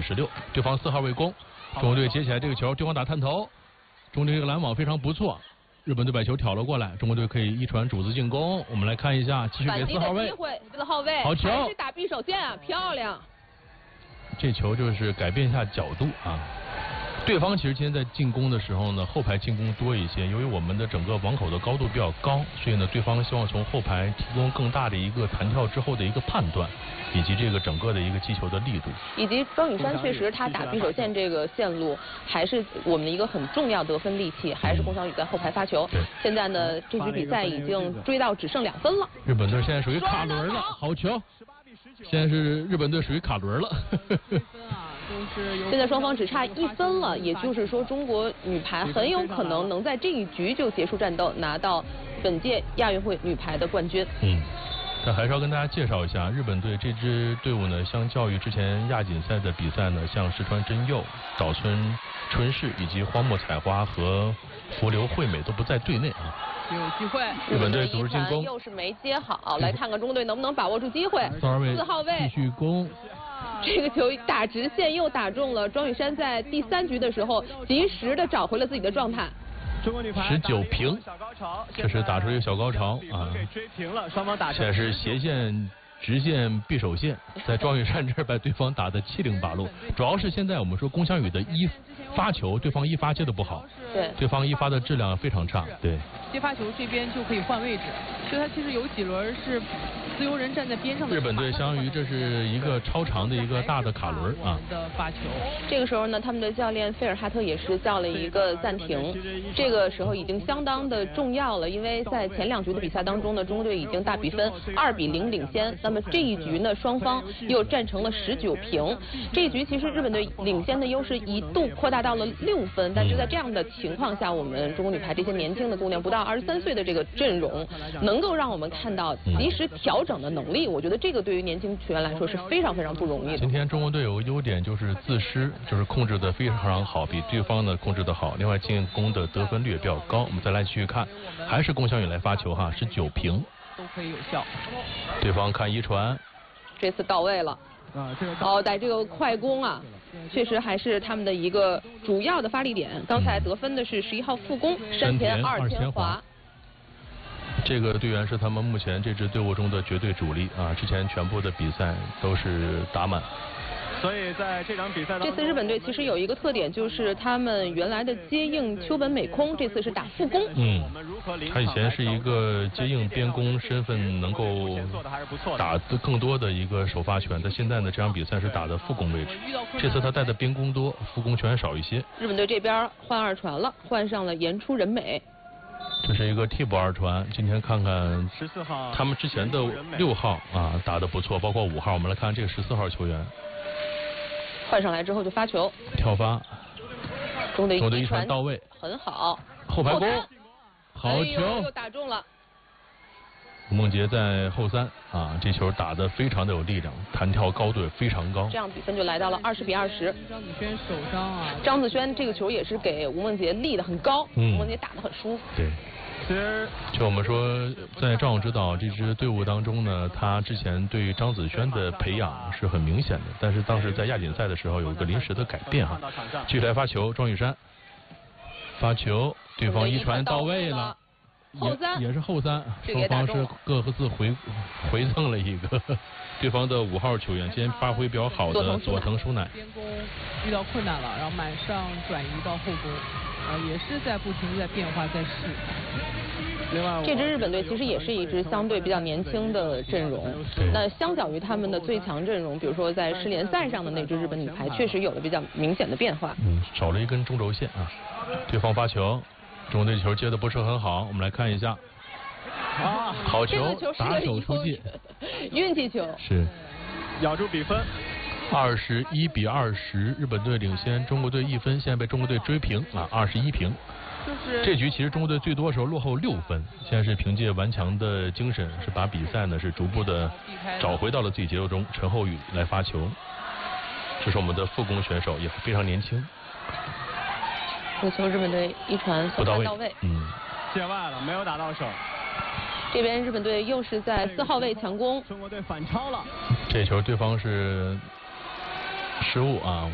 16，对方4号位攻，中国队接起来这个球，对方打探头，中国队这个拦网非常不错。日本队把球挑了过来，中国队可以一传主子进攻。我们来看一下，继续给4号位，好球， 还是打匕首线啊，漂亮。 这球就是改变一下角度啊。对方其实今天在进攻的时候呢，后排进攻多一些，由于我们的整个网口的高度比较高，所以呢，对方希望从后排提供更大的一个弹跳之后的一个判断，以及这个整个的一个击球的力度。 以及庄宇珊确实他打匕首线这个线路还是我们的一个很重要得分利器，还是龚翔宇在后排发球。现在呢，这局比赛已经追到只剩2分了。 日本队现在属于卡轮了，好球！现在是日本队属于卡轮了。 现在双方只差1分了，也就是说中国女排很有可能能在这一局就结束战斗，拿到本届亚运会女排的冠军。 但还是要跟大家介绍一下，日本队这支队伍呢，相较于之前亚锦赛的比赛呢，像石川真佑、岛村春世以及荒木彩花和福留惠美都不在队内啊。 有机会， 日本队组织进攻， 又是没接好，来看看中国队能不能把握住机会。4号位继续攻。 这个球打直线又打中了，庄宇珊在第3局的时候及时的找回了自己的状态。 19平，这是打出一个小高潮啊！ 追平了，双方打。 现在是斜线、直线、匕首线，在庄宇珊这儿把对方打得七零八落。主要是现在我们说龚翔宇的发球，对方发接的不好，对方发的质量非常差，对。 接发球这边就可以换位置，所以他其实有几轮是自由人站在边上的。 日本队相当于这是一个超长的一个大的卡轮啊。 的发球。 这个时候呢，他们的教练费尔哈特也是叫了一个暂停，这个时候已经相当的重要了，因为在前2局的比赛当中呢，中国队已经大比分2比0领先，那么这一局呢，双方又战成了19平。这一局其实日本队领先的优势一度扩大到了6分，但是在这样的情况下，我们中国女排这些年轻的姑娘，不到23岁的这个阵容，能够让我们看到及时调整的能力，我觉得这个对于年轻球员来说是非常非常不容易的。 今天中国队有个优点就是自失，就是控制的非常好，比对方呢控制的好。另外进攻的得分率也比较高。我们再来继续看，还是龚翔宇来发球哈，19平都可以有效。 对方看一传， 这次到位了。在这个快攻啊，确实还是他们的一个主要的发力点。刚才得分的是11号副攻山田二千华。 这个队员是他们目前这支队伍中的绝对主力啊！之前全部的比赛都是打满。 所以在这场比赛当中， 这次日本队其实有一个特点，就是他们原来的接应秋本美空，这次是打副攻。 他以前是一个接应边攻身份，能够打得更多的一个首发权。但现在呢，这场比赛是打的副攻位置。这次他带的边攻多，副攻权少一些。 日本队这边换2传了，换上了岩出人美。 这是一个替补2传，今天看看 14号， 他们之前的6号啊打得不错，包括5号。我们来看这个14号球员， 换上来之后就发球， 跳发， 中队一传到位， 很好， 后排攻，好球， 又打中了。 吴梦洁在后3啊，这球打得非常的有力量，弹跳高度也非常高。 这样比分就来到了20比20。 张子萱手伤啊， 张子萱这个球也是给吴梦洁立得很高，吴梦洁打得很舒服。 对。就我们说，在赵勇指导这支队伍当中呢，他之前对张子萱的培养是很明显的，但是当时在亚锦赛的时候有一个临时的改变哈。继续来发球，庄宇珊发球，对方一传到位了。也是后3，双方是各自回赠了一个对方的5号球员，今天发挥比较好的佐藤舒乃。 边攻遇到困难了，然后马上转移到后攻，也是在不停地在变化在试。 这支日本队其实也是一支相对比较年轻的阵容，那相较于他们的最强阵容，比如说在世联赛上的那支日本女排，确实有了比较明显的变化。 少了一根中轴线啊。对方发球。中国队球接的不是很好，我们来看一下。好球，打手出界， 运气球是咬住比分 ，21比20，日本队领先中国队1分，现在被中国队追平啊，21平。这局其实中国队最多的时候落后6分，现在是凭借顽强的精神，是把比赛呢是逐步的找回到了自己节奏中。陈后宇来发球，这是我们的副攻选手，也非常年轻。 这球日本队一传不到位， 界外了，没有打到手。 这边日本队又是在4号位强攻， 中国队反超了。 这球对方是失误啊。